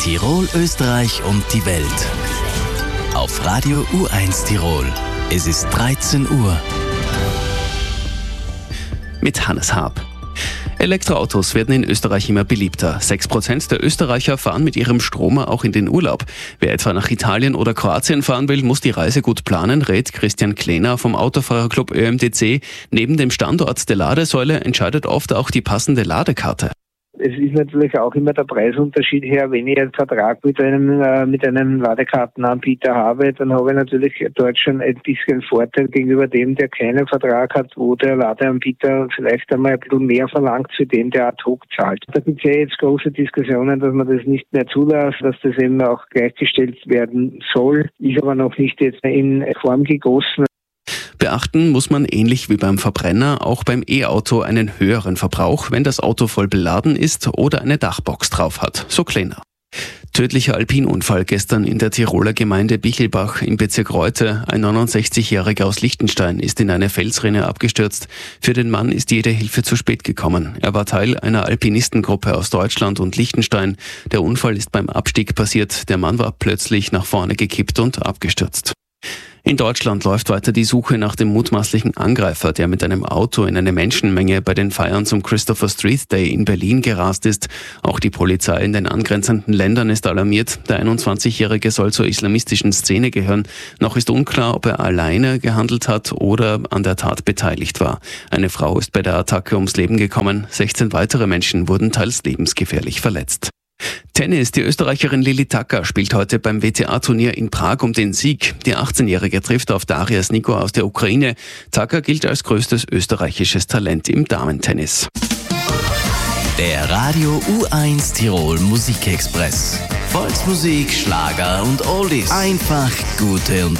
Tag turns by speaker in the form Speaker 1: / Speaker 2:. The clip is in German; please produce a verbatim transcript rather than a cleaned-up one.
Speaker 1: Tirol, Österreich und die Welt. Auf Radio U eins Tirol. Es ist dreizehn Uhr.
Speaker 2: Mit Hannes Haab. Elektroautos werden in Österreich immer beliebter. Sechs Prozent der Österreicher fahren mit ihrem Stromer auch in den Urlaub. Wer etwa nach Italien oder Kroatien fahren will, muss die Reise gut planen, rät Christian Klener vom Autofahrerclub Ö M D C. Neben dem Standort der Ladesäule entscheidet oft auch die passende Ladekarte.
Speaker 3: Es ist natürlich auch immer der Preisunterschied her. Wenn ich einen Vertrag mit einem äh, mit einem Ladekartenanbieter habe, dann habe ich natürlich dort schon ein bisschen Vorteil gegenüber dem, der keinen Vertrag hat, wo der Ladeanbieter vielleicht einmal ein bisschen mehr verlangt für den, der ad hoc zahlt. Da gibt es ja jetzt große Diskussionen, dass man das nicht mehr zulässt, dass das eben auch gleichgestellt werden soll, ist aber noch nicht jetzt in Form gegossen.
Speaker 2: Beachten muss man ähnlich wie beim Verbrenner auch beim E-Auto einen höheren Verbrauch, wenn das Auto voll beladen ist oder eine Dachbox drauf hat, so Kleiner. Tödlicher Alpinunfall gestern in der Tiroler Gemeinde Bichelbach im Bezirk Reute. Ein neunundsechzigjähriger aus Liechtenstein ist in eine Felsrinne abgestürzt. Für den Mann ist jede Hilfe zu spät gekommen. Er war Teil einer Alpinistengruppe aus Deutschland und Liechtenstein. Der Unfall ist beim Abstieg passiert. Der Mann war plötzlich nach vorne gekippt und abgestürzt. In Deutschland läuft weiter die Suche nach dem mutmaßlichen Angreifer, der mit einem Auto in eine Menschenmenge bei den Feiern zum Christopher Street Day in Berlin gerast ist. Auch die Polizei in den angrenzenden Ländern ist alarmiert. Der einundzwanzigjährige soll zur islamistischen Szene gehören. Noch ist unklar, ob er alleine gehandelt hat oder an der Tat beteiligt war. Eine Frau ist bei der Attacke ums Leben gekommen. sechzehn weitere Menschen wurden teils lebensgefährlich verletzt. Tennis. Die Österreicherin Lili Tacker spielt heute beim W T A-Turnier in Prag um den Sieg. Die achtzehnjährige trifft auf Daria Sniko aus der Ukraine. Tacker gilt als größtes österreichisches Talent im Damentennis.
Speaker 1: Der Radio U eins Tirol Musikexpress. Volksmusik, Schlager und Oldies. Einfach gute und